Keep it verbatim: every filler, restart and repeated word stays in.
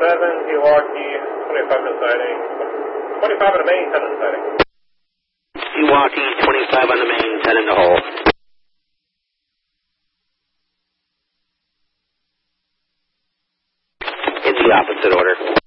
seven, Pewaukee, twenty-five on sighting. twenty-five on the main, ten on sighting. Pewaukee, twenty-five on the main, ten in the hole. In the opposite order.